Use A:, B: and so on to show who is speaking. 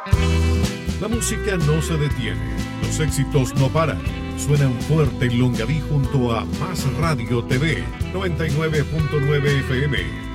A: La música no se detiene, los éxitos no paran. Suenan fuerte en Longaví junto a Más Radio TV 99.9 FM.